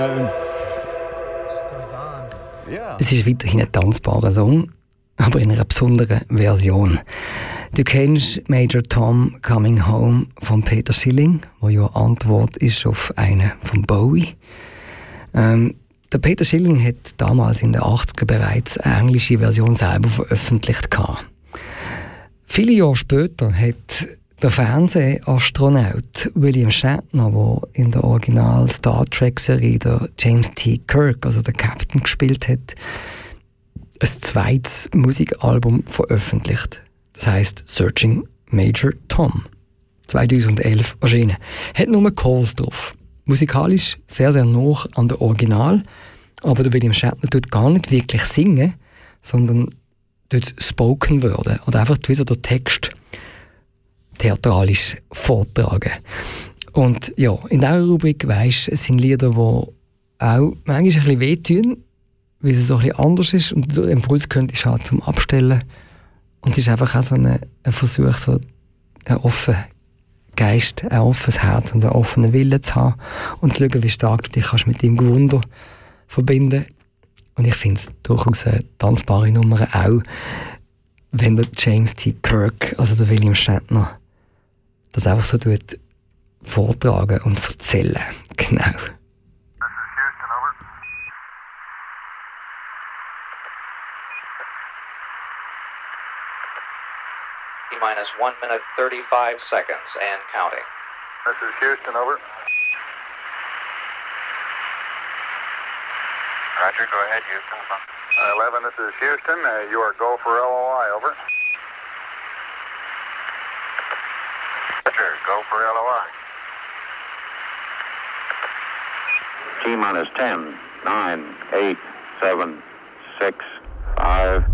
Es ist weiterhin ein tanzbarer Song, aber in einer besonderen Version. Du kennst Major Tom Coming Home von Peter Schilling, wo ja Antwort ist auf einen von Bowie. Der Peter Schilling hat damals in den 80er bereits eine englische Version selber veröffentlicht. Viele Jahre später hat der Fernsehastronaut William Shatner, der in der Original Star Trek-Serie der James T. Kirk, also der Captain, gespielt hat, ein zweites Musikalbum veröffentlicht. Das heisst Searching Major Tom. 2011 erschienen. Hat nur Calls drauf. Musikalisch sehr, sehr nah an der Original, aber der William Shatner tut gar nicht wirklich singen, sondern tut spoken werden oder einfach wie so der Text theatralisch vortragen. Und ja, in dieser Rubrik, weisst, es sind Lieder, die auch manchmal ein bisschen wehtun, weil es so ein bisschen anders ist und der Impuls könnte ist halt zum Abstellen. Und es ist einfach auch so ein Versuch, so einen offenen Geist, ein offenes Herz und einen offenen Willen zu haben und zu schauen, wie stark du dich kannst mit deinem Gewunder verbinden. Und ich finde es durchaus eine tanzbare Nummer auch, wenn der James T. Kirk, also der William Shatner, das einfach so vortragen und erzählen. Genau. Minus 1 minute 35 seconds and counting. This is Houston, over. Roger, go ahead, Houston. 11, this is Houston. You are go for LOI, over. Roger, go for LOI. T minus 10, 9, 8, 7, 6, 5,